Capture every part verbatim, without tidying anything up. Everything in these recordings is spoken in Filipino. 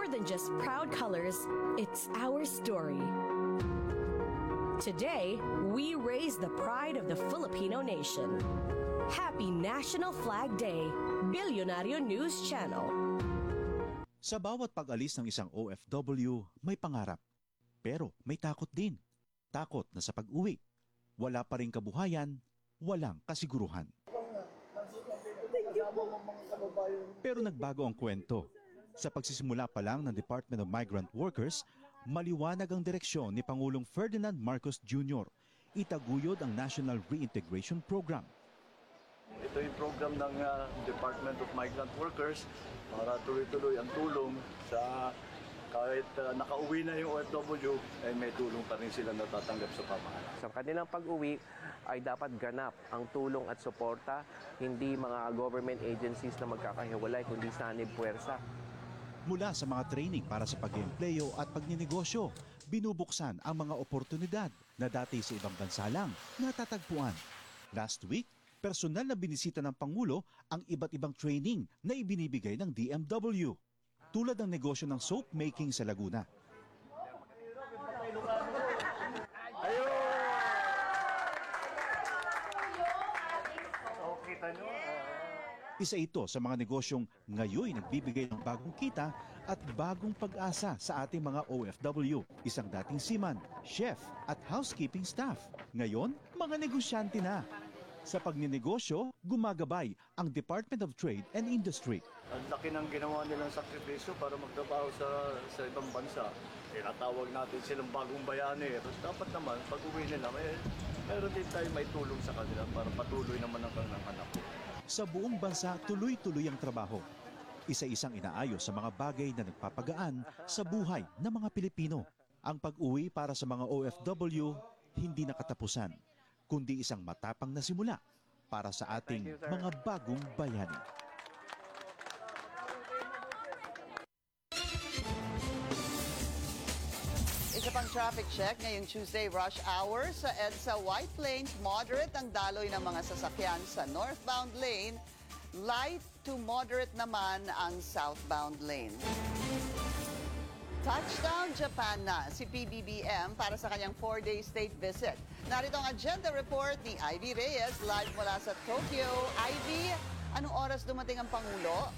more than just proud colors, it's our story. Today, we raise the pride of the Filipino nation. Happy National Flag Day, Billionario News Channel. Sa bawat pag-alis ng isang O F W, may pangarap. Pero may takot din. Takot na sa pag-uwi. Wala pa ring kabuhayan, walang kasiguruhan. Pero nagbago ang kwento. Sa pagsisimula pa lang ng Department of Migrant Workers, maliwanag ang direksyon ni Pangulong Ferdinand Marcos Junior Itaguyod ang National Reintegration Program. Ito yung program ng uh, Department of Migrant Workers para tuloy-tuloy ang tulong sa kahit uh, nakauwi na yung O F W, ay may tulong pa rin sila natatanggap sa pamahalaan. Sa kanilang pag-uwi ay dapat ganap ang tulong at suporta, hindi mga government agencies na magkakahiwalay, kundi sanib puwersa. Mula sa mga training para sa pag-iempleyo at pagninegosyo, binubuksan ang mga oportunidad na dati sa ibang bansa lang natatagpuan. Last week, personal na binisita ng Pangulo ang iba't ibang training na ibinibigay ng D M W. Tulad ng negosyo ng soap making sa Laguna. Isa ito sa mga negosyong ngayon nagbibigay ng bagong kita at bagong pag-asa sa ating mga O F W. Isang dating seaman, chef at housekeeping staff. Ngayon, mga negosyante na. Sa pagninegosyo, gumagabay ang Department of Trade and Industry. Ang laki ng ginawa nilang sakripisyo para magtrabaho sa, sa ibang bansa. Tinatawag natin silang bagong bayani. Tapos dapat naman, pag uwi nila, may, meron din tayo may tulong sa kanila para patuloy naman ang kanilang anak. Sa buong bansa, tuloy-tuloy ang trabaho. Isa-isang inaayos sa mga bagay na nagpapagaan sa buhay ng mga Pilipino. Ang pag-uwi para sa mga O F W, hindi nakatapusan, kundi isang matapang na simula para sa ating mga bagong bayani. Isa pang traffic check ngayong Tuesday rush hour sa EDSA White Plains. Moderate ang daloy ng mga sasakyan sa northbound lane. Light to moderate naman ang southbound lane. Touchdown Japan na si P B B M para sa kanyang four-day state visit. Narito ang agenda report ni Ivy Reyes live mula sa Tokyo. Ivy, anong oras dumating ang Pangulo?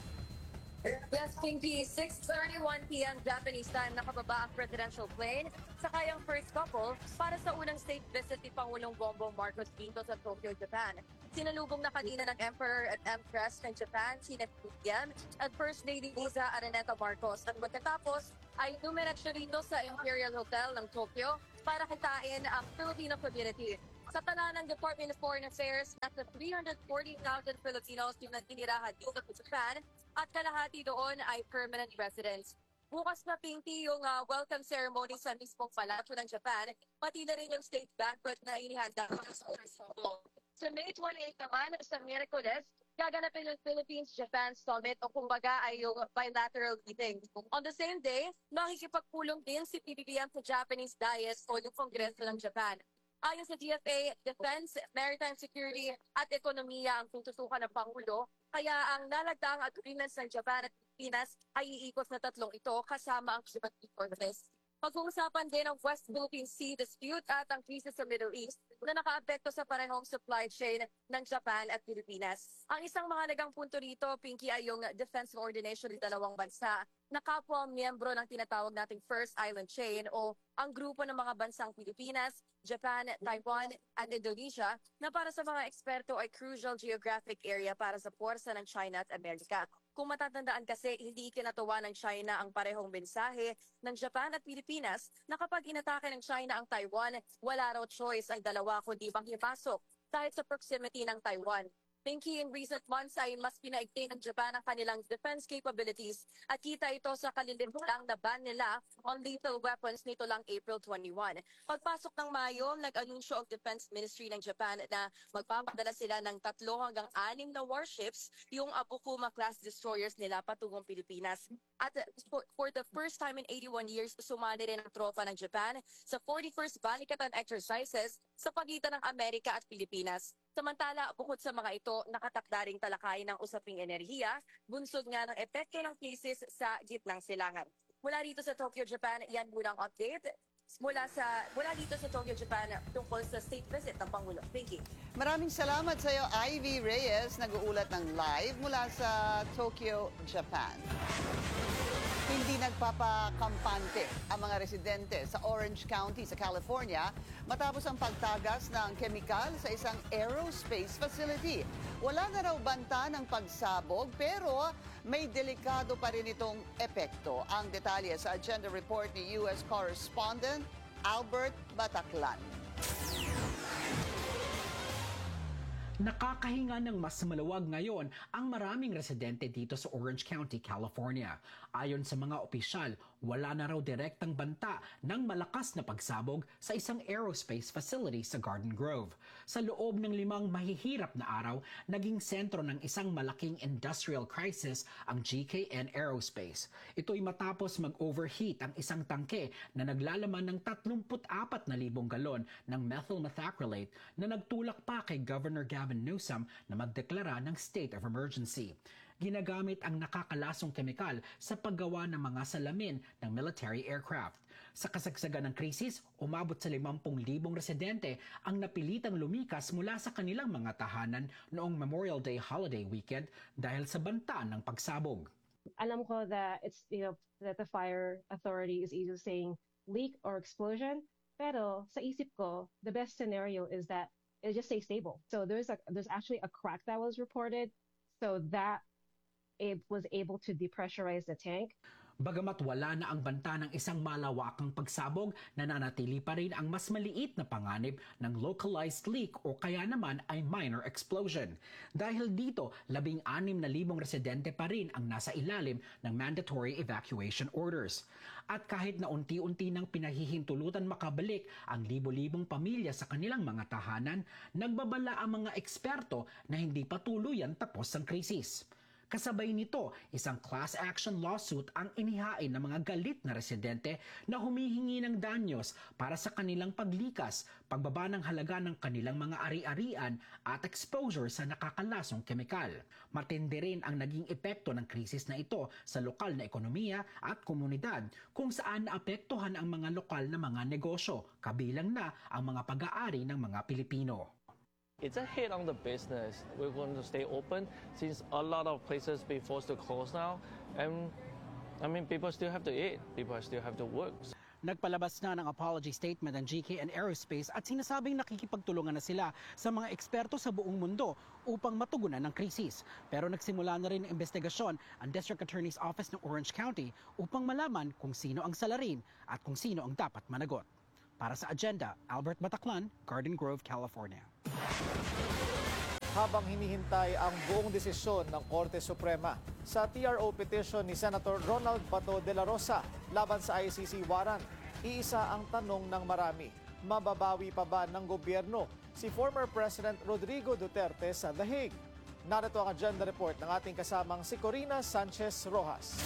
Yes, Pinky, six thirty-one p m Japanese time nakababa ang presidential plane sa kayang first couple para sa unang state visit ni Pangulong Bongbong Marcos dito sa Tokyo, Japan. Sinalubong na kanina ng Emperor at Empress ng Japan, si P B B M at First Lady Liza Araneta Marcos. At pagkatapos ay dumiretso rito sa Imperial Hotel ng Tokyo para kitain ang Filipino community. Sa tala ng Department of Foreign Affairs, nasa three hundred forty thousand Filipinos yung naninirahan dito sa Japan at kalahati doon ay permanent residents. Bukas na, Pinky, yung uh, welcome ceremony sa mismong palasyo ng Japan, pati na rin yung state banquet na inihanda sa Solo. Sa May twenty-eighth naman, sa Miyerkules, gaganapin yung Philippines-Japan Summit o kumbaga ay yung bilateral meeting. On the same day, makikipagpulong din si P B B M sa Japanese Diet o yung Kongreso ng Japan. Ayon sa D F A, Defense, Maritime Security at Ekonomiya ang tututukan ng Pangulo, kaya ang nalagdaang agreements ng Japan at Pilipinas ay iikot na tatlong ito kasama ang Djibouti Fortress. Pag-uusapan din ang West Philippine Sea dispute at ang krisis sa Middle East na nakaapekto sa parehong supply chain ng Japan at Pilipinas. Ang isang mahalagang punto rito, Pinky, ay yung defense coordination ng dalawang bansa na kapwa miyembro ng tinatawag nating First Island Chain o ang grupo ng mga bansang Pilipinas, Japan, Taiwan, at Indonesia na para sa mga eksperto ay crucial geographic area para sa puwersa ng China at Amerika. Kung matatandaan kasi, hindi ikinatuwa ng China ang parehong mensahe ng Japan at Pilipinas na kapag inatake ng China ang Taiwan, wala raw choice ang dalawa kundi panghipasok dahil sa proximity ng Taiwan. Pinky, in recent months ay mas pinaigting ng Japan ang kanilang defense capabilities at kita ito sa kalilimutan na ban nila on lethal weapons nito lang April twenty-first. Pagpasok ng Mayo, nag-anunsyo ang Defense Ministry ng Japan na magpapadala sila ng tatlo hanggang anim na warships, yung Abukuma-class destroyers nila patungong Pilipinas. At for, for the first time in eighty-one years, sumali rin ang tropa ng Japan sa forty-first Balikatan exercises sa pagitan ng Amerika at Pilipinas. Samantala, bukod sa mga ito, nakatakda ring talakayin ng usaping enerhiya, bunsod nga ng epekto ng krisis sa gitnang silangan. Mula dito sa Tokyo, Japan, yan munang update. Mula sa mula dito sa Tokyo, Japan, tungkol sa state visit ng Pangulo. Thank you. Maraming salamat sa iyo, Ivy Reyes, nag-uulat ng live mula sa Tokyo, Japan. Hindi nagpapakampante ang mga residente sa Orange County sa California matapos ang pagtagas ng kemikal sa isang aerospace facility. Wala na raw banta ng pagsabog pero may delikado pa rin itong epekto. Ang detalye sa agenda report ni U S correspondent Albert Bataclan. Nakakahinga ng mas maluwag ngayon ang maraming residente dito sa Orange County, California. Ayon sa mga opisyal, wala na raw direktang banta ng malakas na pagsabog sa isang aerospace facility sa Garden Grove. Sa loob ng limang mahihirap na araw, naging sentro ng isang malaking industrial crisis ang G K N Aerospace. Ito'y matapos mag-overheat ang isang tangke na naglalaman ng thirty-four thousand galon ng methyl methacrylate na nagtulak pa kay Governor Gavin Newsom na magdeklara ng state of emergency. Ginagamit ang nakakalasong kemikal sa paggawa ng mga salamin ng military aircraft. Sa kasagsagan ng krisis, umabot sa fifty thousand residente ang napilitang lumikas mula sa kanilang mga tahanan noong Memorial Day holiday weekend dahil sa banta ng pagsabog. Alam ko that it's, you know, that the fire authority is either saying leak or explosion, pero sa isip ko, the best scenario is that it just stays stable. So there's a there's actually a crack that was reported, so that it was able to depressurize the tank. Bagamat wala na ang banta ng isang malawakang pagsabog, nananatili pa rin ang mas maliit na panganib ng localized leak o kaya naman ay minor explosion. Dahil dito, labing anim na libong residente pa rin ang nasa ilalim ng mandatory evacuation orders. At kahit na unti-unti nang pinahihintulutan makabalik ang libo-libong pamilya sa kanilang mga tahanan, nagbabala ang mga eksperto na hindi pa tuluyan tapos ang krisis. Kasabay nito, isang class action lawsuit ang inihain ng mga galit na residente na humihingi ng danyos para sa kanilang paglikas, pagbaba ng halaga ng kanilang mga ari-arian at exposure sa nakakalasong kemikal. Matindi rin ang naging epekto ng krisis na ito sa lokal na ekonomiya at komunidad kung saan naapektuhan ang mga lokal na mga negosyo, kabilang na ang mga pag-aari ng mga Pilipino. It's a hit on the business. We're going to stay open since a lot of places be forced to close now. And I mean, people still have to eat. People still have to work. Nagpalabas na ng apology statement ang G K N Aerospace at sinasabing nakikipagtulungan na sila sa mga eksperto sa buong mundo upang matugunan ng krisis. Pero nagsimula na rin ang investigasyon ang District Attorney's Office ng Orange County upang malaman kung sino ang salarin at kung sino ang dapat managot. Para sa Agenda, Albert Bataclan, Garden Grove, California. Habang hinihintay ang buong desisyon ng Korte Suprema sa T R O petition ni Senator Ronald Bato de la Rosa laban sa I C C warrant, iisa ang tanong ng marami. Mababawi pa ba ng gobyerno si former President Rodrigo Duterte sa The Hague? Narito ang agenda report ng ating kasamang si Corina Sanchez Rojas.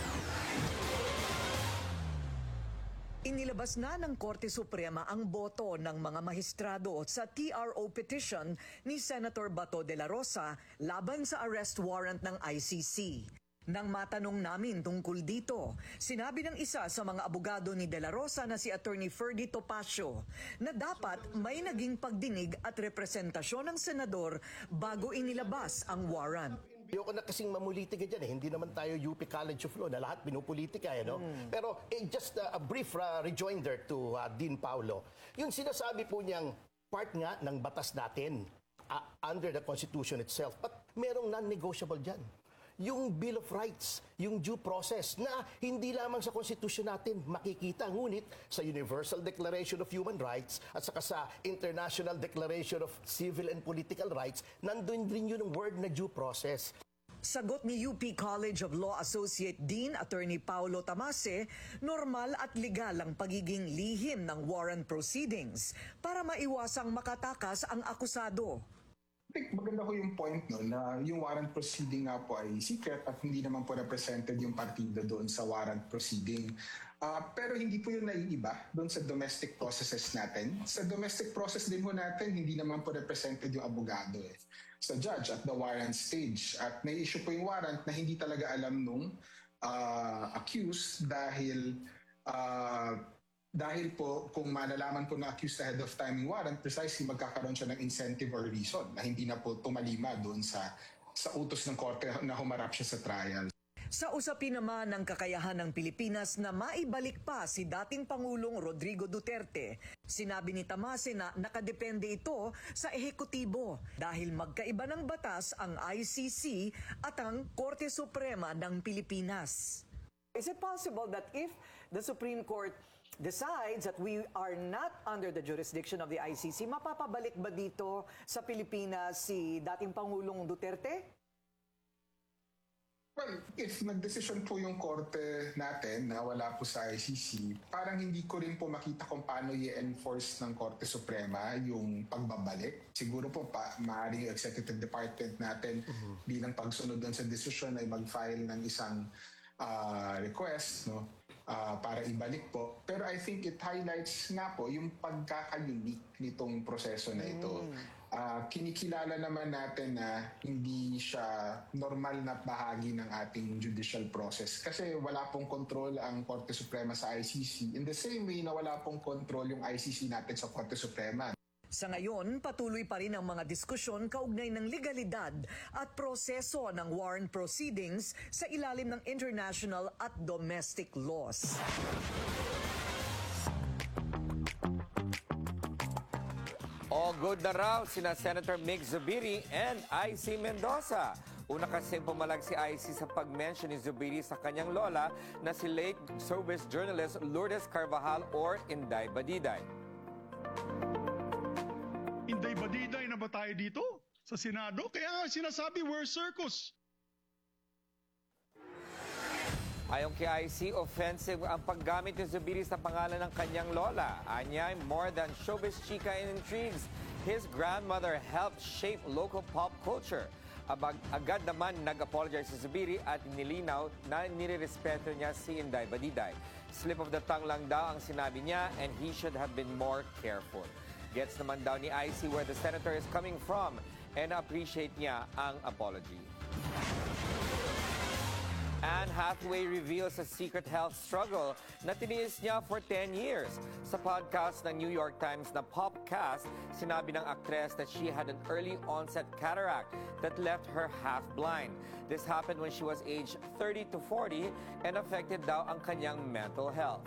Inilabas na ng Korte Suprema ang boto ng mga mahistrado sa T R O petition ni Senator Bato de la Rosa laban sa arrest warrant ng I C C. Nang matanong namin tungkol dito, sinabi ng isa sa mga abogado ni de la Rosa na si Attorney Ferdy Topacio na dapat may naging pagdinig at representasyon ng senador bago inilabas ang warrant. Ayoko na kasing mamulitika dyan eh. Hindi naman tayo U P College of Law na lahat pinupolitika eh, no? Mm. Pero eh, just uh, a brief uh, rejoinder to uh, Dean Paulo. Yung sinasabi po niyang part nga ng batas natin uh, under the Constitution itself. But merong non-negotiable dyan. Yung Bill of Rights, yung due process na hindi lamang sa Constitution natin makikita, ngunit sa Universal Declaration of Human Rights at saka sa International Declaration of Civil and Political Rights, nandun din yun ang word na due process. Sagot ni U P College of Law Associate Dean Attorney Paulo Tamase, normal at legal ang pagiging lihim ng warrant proceedings para maiwasang makatakas ang akusado. I think maganda ko yung point no, na yung warrant proceeding nga po ay secret at hindi naman po represented yung partido doon sa warrant proceeding. Uh, pero hindi po yun naiiba doon sa domestic processes natin. Sa domestic process din po natin, hindi naman po represented yung abogado eh. Sa judge at the warrant stage. At may issue po yung warrant na hindi talaga alam nung uh, accused dahil uh, dahil po kung malalaman po na accused ahead of time yung warrant, precisely magkakaroon siya ng incentive or reason na hindi na po tumalima doon sa sa utos ng korte na humarap siya sa trial. Sa usapin naman ng kakayahan ng Pilipinas na maibalik pa si dating Pangulong Rodrigo Duterte, sinabi ni Tamase na nakadepende ito sa ehekutibo dahil magkaiba ng batas ang I C C at ang Korte Suprema ng Pilipinas. Is it possible that if the Supreme Court decides that we are not under the jurisdiction of the I C C, mapapabalik ba dito sa Pilipinas si dating Pangulong Duterte? Well, if nagdesisyon po yung korte natin na wala po sa I C C, parang hindi ko rin po makita kung paano i-enforce ng Korte Suprema yung pagbabalik. Siguro po pa, maaaring yung executive department natin uh-huh. bilang pagsunod doon sa desisyon ay mag-file ng isang uh, request, no? Uh, para ibalik po. Pero I think it highlights nga po yung pagkaka-unique nitong proseso na ito. Mm. Uh, kinikilala naman natin na hindi siya normal na bahagi ng ating judicial process kasi wala pong control ang Korte Suprema sa I C C. In the same way na wala pong control yung I C C natin sa Korte Suprema. Sa ngayon, patuloy pa rin ang mga diskusyon kaugnay ng legalidad at proseso ng warrant proceedings sa ilalim ng international at domestic laws. All good na raw sina Senator Mig Zubiri and I C Mendoza. Una kasing pumalag si I C sa pag-mention ni Zubiri sa kanyang lola na si late showbiz journalist Lourdes Carvajal or Inday Badiday. Inday Badiday na ba tayo dito sa Senado? Kaya nga sinasabi, we're circus. Ayon kay I C, offensive ang paggamit ni Zubiri sa pangalan ng kanyang lola. Anya, more than showbiz chika and intrigues, his grandmother helped shape local pop culture. Abag, agad naman nag-apologize si Zubiri at nilinaw na nirerespeto niya si Inday Badiday. Slip of the tongue lang daw ang sinabi niya and he should have been more careful. Gets naman daw ni I C where the senator is coming from and appreciate niya ang apology. Anne Hathaway reveals a secret health struggle na tiniis niya for ten years. Sa podcast ng New York Times na Popcast, sinabi ng aktres that she had an early onset cataract that left her half blind. This happened when she was aged thirty to forty and affected daw ang kanyang mental health.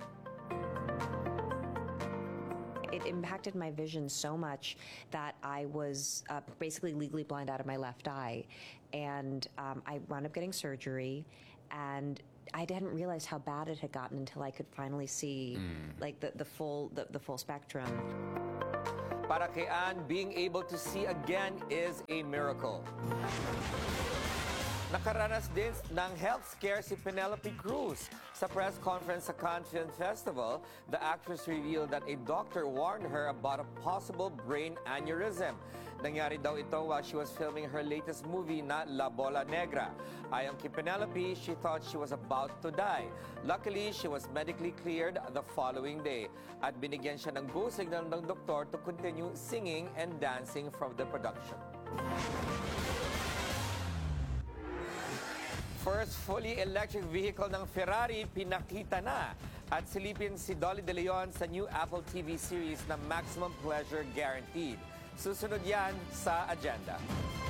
It impacted my vision so much that I was uh, basically legally blind out of my left eye. And um, I wound up getting surgery, and I didn't realize how bad it had gotten until I could finally see mm. like the, the full the, the full spectrum. Para kay Anne, being able to see again is a miracle. Nakaranas din ng health scare si Penelope Cruz. Sa press conference sa Cannes Film Festival, the actress revealed that a doctor warned her about a possible brain aneurysm. Nangyari daw ito while she was filming her latest movie na La Bola Negra. Ayon kay Penelope, she thought she was about to die. Luckily, she was medically cleared the following day at binigyan siya ng go signal ng doktor to continue singing and dancing from the production. First fully electric vehicle ng Ferrari pinakita na at silipin si Dolly De Leon sa new Apple T V series na Maximum Pleasure Guaranteed. Susunod yan sa agenda.